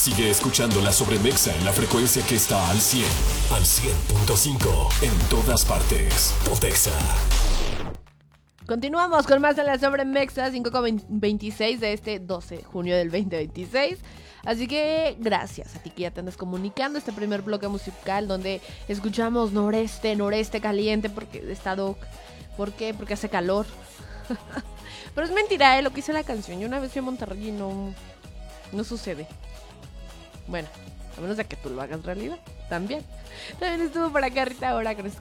Sigue escuchando La Sobremexa en la frecuencia que está al 100, al 100.5, en todas partes. Pontexa. Continuamos con más de La Sobremexa, 5:26 de este 12 de junio del 2026. Así que gracias a ti que ya te andas comunicando este primer bloque musical donde escuchamos noreste caliente porque he estado... ¿Por qué? Porque hace calor. Pero es mentira, lo que hice la canción. Yo una vez fui a Monterrey y no sucede. Bueno, a menos de que tú lo hagas realidad. También estuvo por acá Rita Ora con este